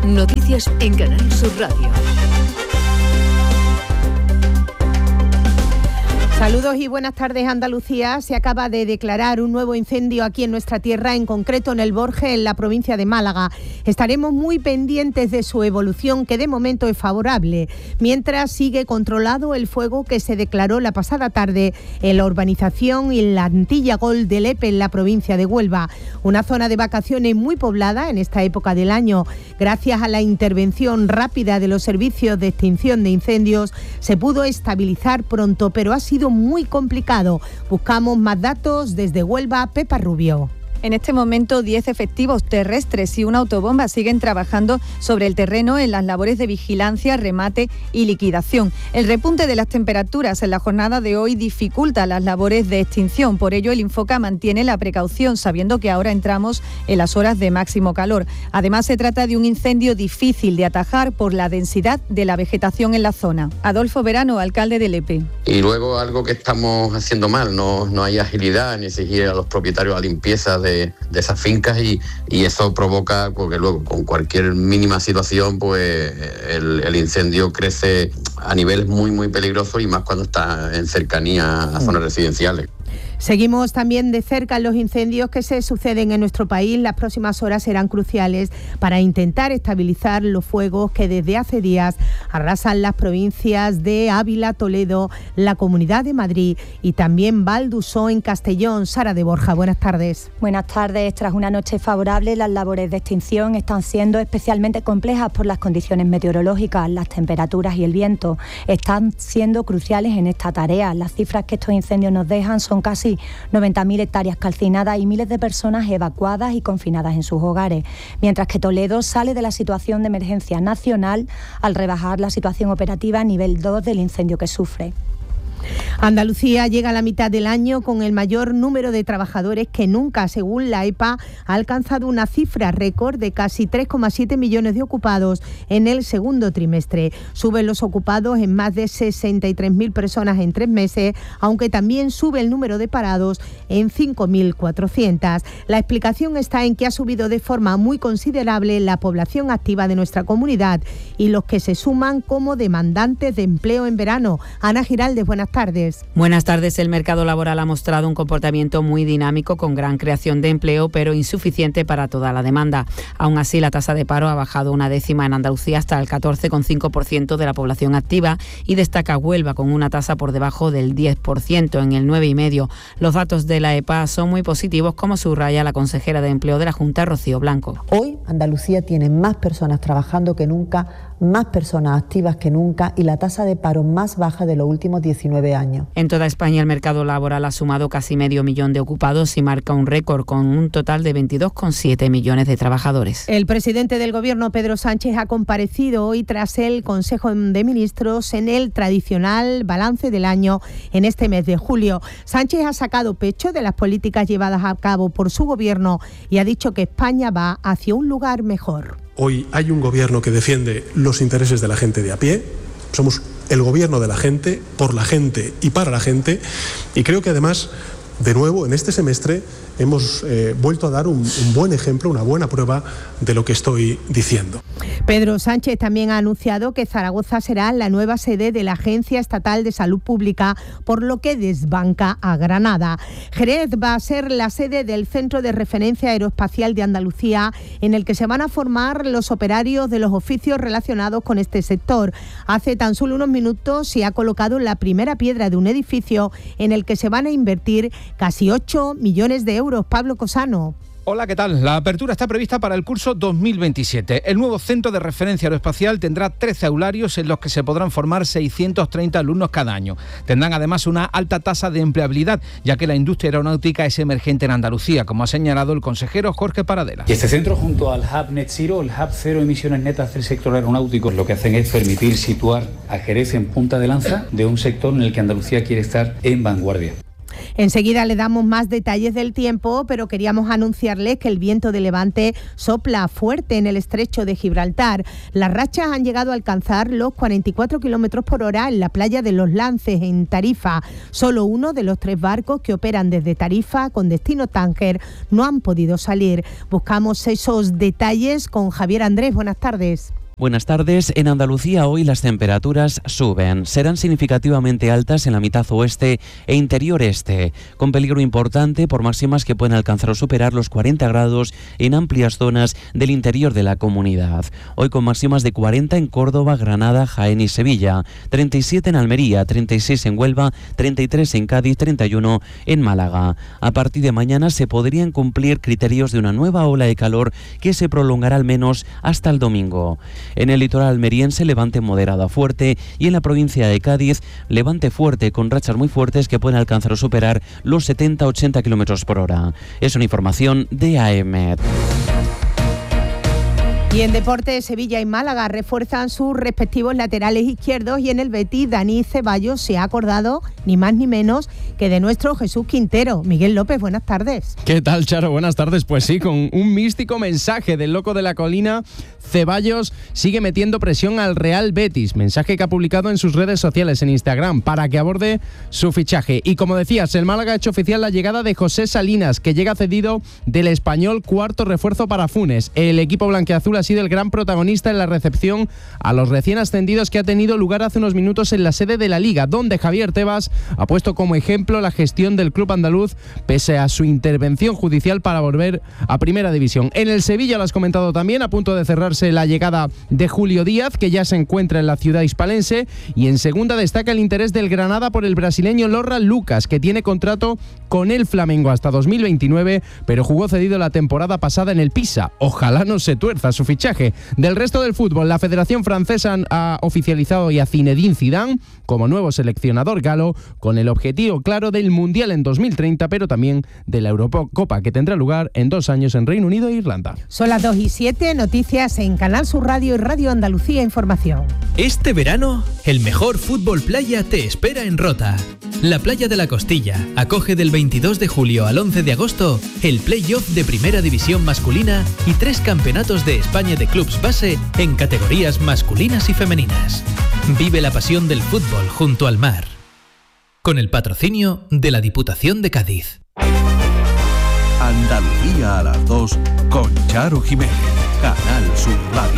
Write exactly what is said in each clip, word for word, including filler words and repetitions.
Noticias en Canal Sur Radio. Saludos y buenas tardes. Andalucía. Se acaba de declarar un nuevo incendio aquí en nuestra tierra, en concreto en el Borges, en la provincia de Málaga. Estaremos muy pendientes de su evolución, que de momento es favorable, mientras sigue controlado el fuego que se declaró la pasada tarde en la urbanización y en la Antilla Gol de Lepe, en la provincia de Huelva. Una zona de vacaciones muy poblada en esta época del año. Gracias a la intervención rápida de los servicios de extinción de incendios, se pudo estabilizar pronto, pero ha sido muy complicado. Buscamos más datos desde Huelva. Pepa Rubio. En este momento, diez efectivos terrestres y una autobomba siguen trabajando sobre el terreno en las labores de vigilancia, remate y liquidación. El repunte de las temperaturas en la jornada de hoy dificulta las labores de extinción. Por ello, el Infoca mantiene la precaución, sabiendo que ahora entramos en las horas de máximo calor. Además, se trata de un incendio difícil de atajar por la densidad de la vegetación en la zona. Adolfo Verano, alcalde de Lepe. Y luego algo que estamos haciendo mal, no, no hay agilidad ni exigir a los propietarios la limpieza de De, de esas fincas y, y eso provoca, porque luego con cualquier mínima situación pues el, el incendio crece a niveles muy muy peligrosos, y más cuando está en cercanía a zonas residenciales. Seguimos también de cerca los incendios que se suceden en nuestro país. Las próximas horas serán cruciales para intentar estabilizar los fuegos que desde hace días arrasan las provincias de Ávila, Toledo, la Comunidad de Madrid y también Valdusó en Castellón. Sara de Borja, buenas tardes. Buenas tardes. Tras una noche favorable, las labores de extinción están siendo especialmente complejas por las condiciones meteorológicas. Las temperaturas y el viento están siendo cruciales en esta tarea. Las cifras que estos incendios nos dejan son casi noventa mil hectáreas calcinadas y miles de personas evacuadas y confinadas en sus hogares, mientras que Toledo sale de la situación de emergencia nacional al rebajar la situación operativa a nivel dos del incendio que sufre. Andalucía llega a la mitad del año con el mayor número de trabajadores que nunca. Según la E P A, ha alcanzado una cifra récord de casi tres coma siete millones de ocupados en el segundo trimestre. Suben los ocupados en más de sesenta y tres mil personas en tres meses, aunque también sube el número de parados en cinco mil cuatrocientos. La explicación está en que ha subido de forma muy considerable la población activa de nuestra comunidad y los que se suman como demandantes de empleo en verano. Ana Giraldez, buenas tardes. Buenas tardes. El mercado laboral ha mostrado un comportamiento muy dinámico, con gran creación de empleo, pero insuficiente para toda la demanda. Aún así, la tasa de paro ha bajado una décima en Andalucía hasta el catorce coma cinco por ciento de la población activa, y destaca Huelva con una tasa por debajo del diez por ciento, en el nueve coma cinco por ciento. Los datos de la E P A son muy positivos, como subraya la consejera de Empleo de la Junta, Rocío Blanco. Hoy Andalucía tiene más personas trabajando que nunca, más personas activas que nunca y la tasa de paro más baja de los últimos diecinueve años. En toda España el mercado laboral ha sumado casi medio millón de ocupados y marca un récord con un total de veintidós coma siete millones de trabajadores. El presidente del Gobierno, Pedro Sánchez, ha comparecido hoy tras el Consejo de Ministros en el tradicional balance del año en este mes de julio. Sánchez ha sacado pecho de las políticas llevadas a cabo por su Gobierno y ha dicho que España va hacia un lugar mejor. Hoy hay un Gobierno que defiende los intereses de la gente de a pie. Somos el Gobierno de la gente, por la gente y para la gente, y creo que además, de nuevo, en este semestre hemos eh, vuelto a dar un, un buen ejemplo, una buena prueba de lo que estoy diciendo. Pedro Sánchez también ha anunciado que Zaragoza será la nueva sede de la Agencia Estatal de Salud Pública, por lo que desbanca a Granada. Jerez va a ser la sede del Centro de Referencia Aeroespacial de Andalucía, en el que se van a formar los operarios de los oficios relacionados con este sector. Hace tan solo unos minutos se ha colocado la primera piedra de un edificio en el que se van a invertir casi ocho millones de euros. Pablo Cosano. Hola, ¿qué tal? La apertura está prevista para el curso dos mil veintisiete. El nuevo Centro de Referencia Aeroespacial tendrá trece aularios en los que se podrán formar seiscientos treinta alumnos cada año. Tendrán además una alta tasa de empleabilidad, ya que la industria aeronáutica es emergente en Andalucía, como ha señalado el consejero Jorge Paradela. Y este centro, junto al Hub Net Zero, el Hub Cero Emisiones Netas del sector aeronáutico, lo que hacen es permitir situar a Jerez en punta de lanza de un sector en el que Andalucía quiere estar en vanguardia. Enseguida le damos más detalles del tiempo, pero queríamos anunciarles que el viento de levante sopla fuerte en el estrecho de Gibraltar. Las rachas han llegado a alcanzar los cuarenta y cuatro kilómetros por hora en la playa de Los Lances, en Tarifa. Solo uno de los tres barcos que operan desde Tarifa con destino Tánger no han podido salir. Buscamos esos detalles con Javier Andrés. Buenas tardes. Buenas tardes. En Andalucía hoy las temperaturas suben. Serán significativamente altas en la mitad oeste e interior este, con peligro importante por máximas que pueden alcanzar o superar los cuarenta grados en amplias zonas del interior de la comunidad. Hoy con máximas de cuarenta en Córdoba, Granada, Jaén y Sevilla, treinta y siete en Almería, treinta y seis en Huelva, treinta y tres en Cádiz, treinta y uno en Málaga. A partir de mañana se podrían cumplir criterios de una nueva ola de calor que se prolongará al menos hasta el domingo. En el litoral almeriense, levante moderado a fuerte, y en la provincia de Cádiz, levante fuerte con rachas muy fuertes que pueden alcanzar o superar los setenta a ochenta kilómetros por hora. Es una información de A E M E T. Y en deportes, Sevilla y Málaga refuerzan sus respectivos laterales izquierdos, y en el Betis, Dani Ceballos se ha acordado ni más ni menos que de nuestro Jesús Quintero. Miguel López, buenas tardes. ¿Qué tal, Charo? Buenas tardes. Pues sí, con un místico mensaje del loco de la colina, Ceballos sigue metiendo presión al Real Betis. Mensaje que ha publicado en sus redes sociales, en Instagram, para que aborde su fichaje. Y como decías, el Málaga ha hecho oficial la llegada de José Salinas, que llega cedido del Español, cuarto refuerzo para Funes. El equipo blanquiazul ha sido el gran protagonista en la recepción a los recién ascendidos que ha tenido lugar hace unos minutos en la sede de la Liga, donde Javier Tebas ha puesto como ejemplo la gestión del club andaluz pese a su intervención judicial para volver a Primera División. En el Sevilla, lo has comentado también, a punto de cerrarse la llegada de Julio Díaz, que ya se encuentra en la ciudad hispalense, y en segunda destaca el interés del Granada por el brasileño Lorra Lucas, que tiene contrato con el Flamengo hasta dos mil veintinueve, pero jugó cedido la temporada pasada en el Pisa. Ojalá no se tuerza su fichaje. Del resto del fútbol, la Federación Francesa ha oficializado ya a Zinedine Zidane como nuevo seleccionador galo, con el objetivo claro del Mundial en dos mil treinta, pero también de la Eurocopa, que tendrá lugar en dos años en Reino Unido e Irlanda. Son las dos y siete, noticias en Canal Sur Radio y Radio Andalucía Información. Este verano, el mejor fútbol playa te espera en Rota. La playa de la Costilla acoge del veintidós de julio al once de agosto el play-off de Primera División masculina y tres campeonatos de España de clubs base en categorías masculinas y femeninas. Vive la pasión del fútbol junto al mar. Con el patrocinio de la Diputación de Cádiz. Andalucía a las dos con Charo Jiménez. Canal Sur Radio.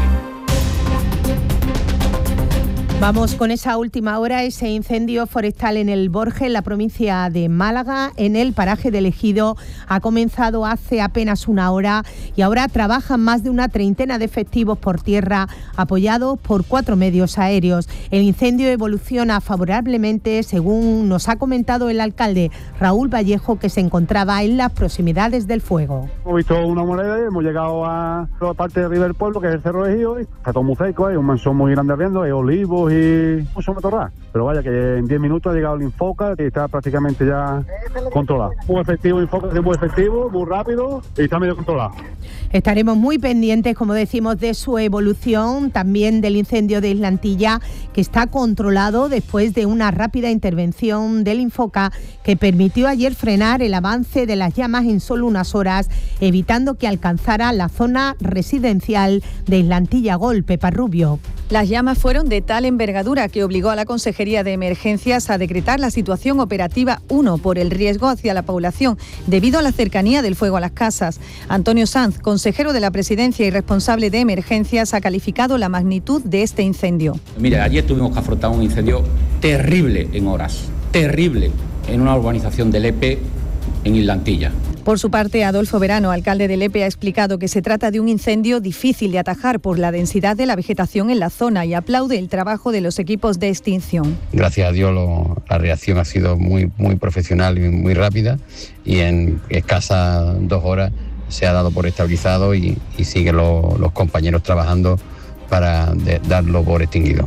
Vamos con esa última hora, ese incendio forestal en el Borge, en la provincia de Málaga, en el paraje del Ejido. Ha comenzado hace apenas una hora y ahora trabajan más de una treintena de efectivos por tierra, apoyados por cuatro medios aéreos. El incendio evoluciona favorablemente, según nos ha comentado el alcalde Raúl Vallejo, que se encontraba en las proximidades del fuego. Hemos visto una moneda y hemos llegado a la parte de arriba del pueblo, que es el Cerro del Ejido, y está todo muy seco, hay un manzón muy grande ardiendo, hay olivos y mucho matorral, pero vaya que en diez minutos ha llegado el Infoca, que está prácticamente ya controlado. Muy efectivo, Infoca es muy efectivo, muy rápido y está medio controlado. Estaremos muy pendientes, como decimos, de su evolución, también del incendio de Islantilla, que está controlado después de una rápida intervención del Infoca que permitió ayer frenar el avance de las llamas en solo unas horas, evitando que alcanzara la zona residencial de Islantilla Gol. Pepa Rubio. Las llamas fueron de tal envergadura que obligó a la Consejería de Emergencias a decretar la situación operativa uno por el riesgo hacia la población debido a la cercanía del fuego a las casas. Antonio Sanz, consejero de la Presidencia y responsable de Emergencias, ha calificado la magnitud de este incendio. Mira, ayer tuvimos que afrontar un incendio terrible en horas, terrible, en una urbanización de Lepe, en Islantilla. Por su parte, Adolfo Verano, alcalde de Lepe, ha explicado que se trata de un incendio difícil de atajar por la densidad de la vegetación en la zona y aplaude el trabajo de los equipos de extinción. Gracias a Dios lo, la reacción ha sido muy, muy profesional y muy rápida, y en escasas dos horas se ha dado por estabilizado y, y siguen lo, los compañeros trabajando para de, darlo por extinguido.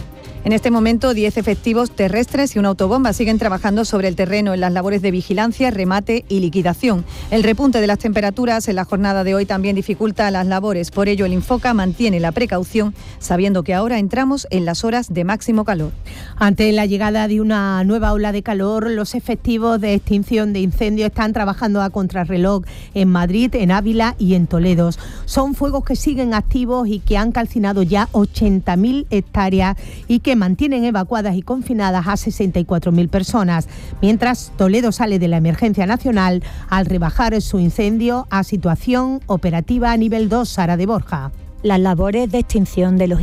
En este momento, diez efectivos terrestres y una autobomba siguen trabajando sobre el terreno en las labores de vigilancia, remate y liquidación. El repunte de las temperaturas en la jornada de hoy también dificulta las labores. Por ello, el Infoca mantiene la precaución, sabiendo que ahora entramos en las horas de máximo calor. Ante la llegada de una nueva ola de calor, los efectivos de extinción de incendios están trabajando a contrarreloj en Madrid, en Ávila y en Toledo. Son fuegos que siguen activos y que han calcinado ya ochenta mil hectáreas y que mantienen evacuadas y confinadas a sesenta y cuatro mil personas, mientras Toledo sale de la emergencia nacional al rebajar su incendio a situación operativa a nivel dos. Sara de Borja. Las labores de extinción de los